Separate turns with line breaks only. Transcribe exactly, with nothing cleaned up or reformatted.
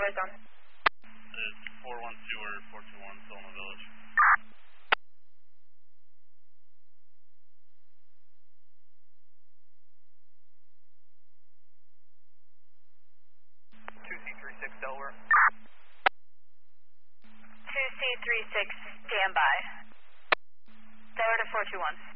Delaware Zone.
It's four one two or four two one, still in the village.
two C three six Delaware.
two C three six, stand by. Delaware to four two one.